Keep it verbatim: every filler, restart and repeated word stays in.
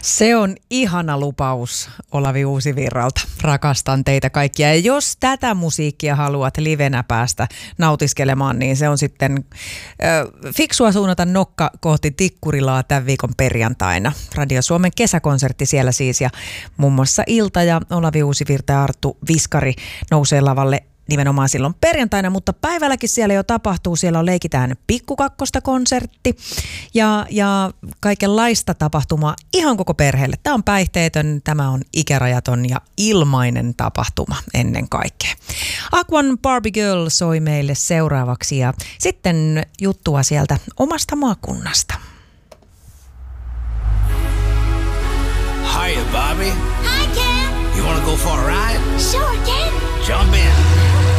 Se on ihana lupaus Olavi Uusivirralta. Rakastan teitä kaikkia. Ja jos tätä musiikkia haluat livenä päästä nautiskelemaan, niin se on sitten ö, fiksua suunnata nokka kohti Tikkurilaa tämän viikon perjantaina. Radio Suomen kesäkonsertti siellä siis, ja muun muassa Ilta ja Olavi Uusivirta ja Arttu Viskari nousee lavalle nimenomaan silloin perjantaina, mutta päivälläkin siellä jo tapahtuu. Siellä on Leikitään Pikkukakkosta konsertti ja, ja kaikenlaista tapahtumaa ihan koko perheelle. Tämä on päihteetön, tämä on ikärajaton ja ilmainen tapahtuma ennen kaikkea. Aquan Barbie Girl soi meille seuraavaksi ja sitten juttua sieltä omasta maakunnasta. Hiya, Bobby. Hi, Ken. You wanna go for a ride? Sure, Ken. Jump in.